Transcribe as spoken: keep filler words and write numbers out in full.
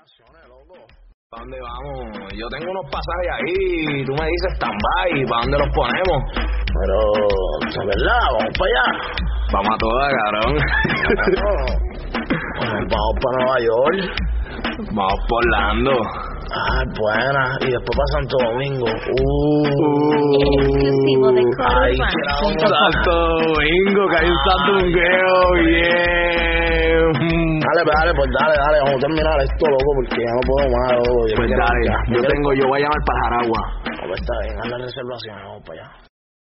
¿Para dónde vamos? Yo tengo unos pasajes ahí, tú me dices stand-by, ¿para dónde los ponemos? Pero, ¿es verdad? ¿Vamos para allá? Vamos a todas, cabrón. Bueno, vamos para Nueva York. Vamos por Orlando. Ah, buena. Y después para Santo Domingo. Uh, Exclusivo de Ay, Coro que la Urbano. Santo Domingo, que hay un santo domingueo, bien. Dale, pues, dale, pues dale, dale. Vamos a terminar esto, loco, porque ya no puedo más, loco. Yo Pues quiero- dale, ya, yo quiero- tengo, yo voy a llamar para Jaragua. Ah, pues está bien, haz la reservación, vamos para allá.